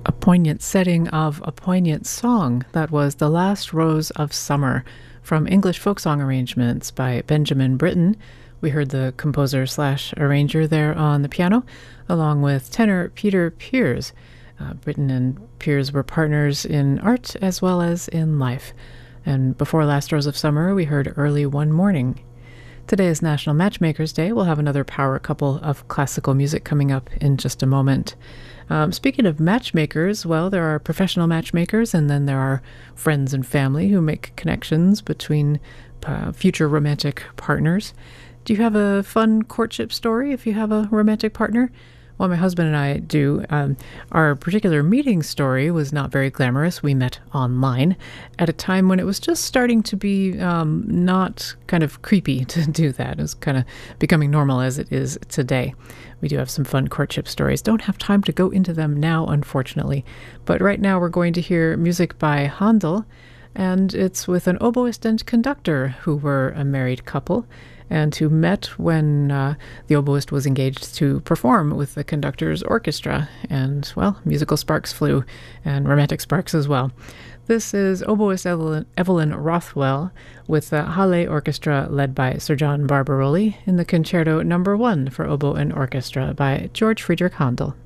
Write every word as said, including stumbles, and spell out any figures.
A poignant setting of a poignant song. That was The Last Rose of Summer from English folk song arrangements by Benjamin Britten. We heard the composer slash arranger there on the piano, along with tenor Peter Pears. Uh, Britten and Pears were partners in art as well as in life. And before Last Rose of Summer, we heard Early One Morning. Today is National Matchmakers Day. We'll have another power couple of classical music coming up in just a moment. Um, speaking of matchmakers, well, there are professional matchmakers, and then there are friends and family who make connections between uh, future romantic partners. Do you have a fun courtship story if you have a romantic partner? Well, my husband and I do. Um, our particular meeting story was not very glamorous. We met online at a time when it was just starting to be um, not kind of creepy to do that. It was kind of becoming normal as it is today. We do have some fun courtship stories. Don't have time to go into them now, unfortunately. But right now we're going to hear music by Handel, and it's with an oboist and conductor who were a married couple, and who met when uh, the oboist was engaged to perform with the conductor's orchestra. And, well, musical sparks flew, and romantic sparks as well. This is oboist Evelyn, Evelyn Rothwell with the Halle Orchestra led by Sir John Barbaroli in the Concerto Number One for Oboe and Orchestra by George Friedrich Handel.